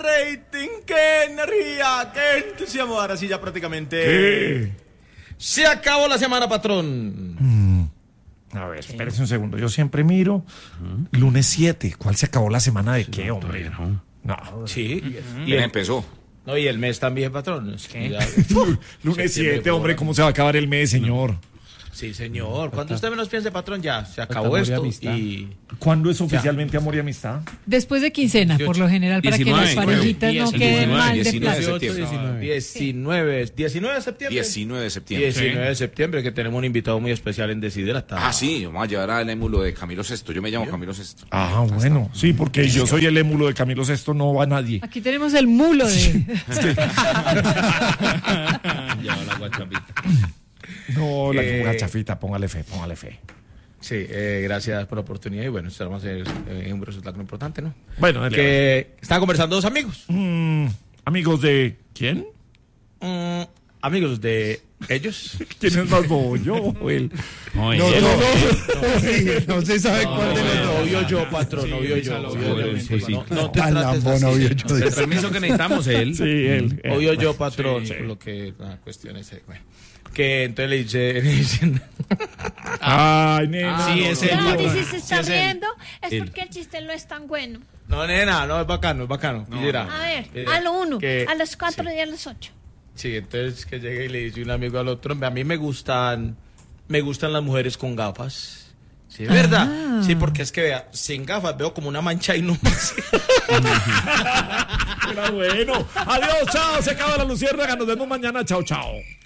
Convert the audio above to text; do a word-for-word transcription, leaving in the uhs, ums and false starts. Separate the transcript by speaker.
Speaker 1: rating, qué energía, qué entusiasmo. Ahora sí ya prácticamente...
Speaker 2: ¿Qué?
Speaker 1: Se acabó la semana, patrón.
Speaker 2: Mm. A ver, espérese un segundo. Yo siempre miro. Uh-huh. Lunes siete. ¿Cuál se acabó la semana de qué, hombre?
Speaker 3: No.
Speaker 2: No.
Speaker 1: Sí.
Speaker 3: Uh-huh. Y él empezó.
Speaker 1: No, y el mes también, patrón. Es que ya...
Speaker 2: Lunes siete, hombre. ¿Cómo se va a acabar el mes, señor?
Speaker 1: Sí, señor. Cuando usted menos piense, patrón, ya se acabó esto. Y...
Speaker 2: ¿Cuándo es oficialmente ya. Amor y amistad?
Speaker 4: Después de quincena, por lo general, para diecinueve, que las parejitas no queden mal de plata.
Speaker 1: diecinueve, diecinueve de septiembre.
Speaker 3: diecinueve de septiembre.
Speaker 1: diecinueve de septiembre, que tenemos un invitado muy especial en Desiderata.
Speaker 3: Ah, sí, vamos a llevar al émulo de Camilo Sexto. Yo me llamo Camilo Sexto.
Speaker 2: Ah, bueno. Sí, porque yo soy el émulo de Camilo Sexto, no va nadie.
Speaker 4: Aquí tenemos el mulo de...
Speaker 1: Lleva la guachapita.
Speaker 2: No, la eh, gachafita, póngale fe, póngale fe.
Speaker 1: Sí, eh, gracias por la oportunidad y bueno, estamos en eh, un resultado importante, ¿no?
Speaker 2: Bueno,
Speaker 1: que estaban conversando dos amigos.
Speaker 2: Mm, ¿Amigos de quién?
Speaker 1: Mm, amigos de ellos.
Speaker 2: ¿Quién es más bobo, yo o él?
Speaker 1: No, no, no, no, no se sabe no, cuál de los dos. Obvio yo, patrón, sí, obvio yo. Obvio no te trates así. El permiso que necesitamos él.
Speaker 2: Sí, él. él
Speaker 1: obvio yo, patrón, sí. Por lo que la cuestión es, bueno. Que entonces le dice, le dicen
Speaker 2: ay, nena.
Speaker 1: Ah, sí, es él.
Speaker 5: Y si se está sí, riendo, es, es porque el chiste no es tan bueno.
Speaker 1: No, nena, no, es bacano, es bacano.
Speaker 5: No. Mira, a ver, mira, a lo uno, que, a los cuatro sí. Y a los ocho.
Speaker 1: Sí, entonces que llega y le dice un amigo al otro, a mí me gustan, me gustan las mujeres con gafas. Sí, es verdad. Ah. Sí, porque es que vea, sin gafas veo como una mancha y no más.
Speaker 2: Era bueno. Adiós, chao, se acaba la luciérnaga, nos vemos mañana, chao, chao.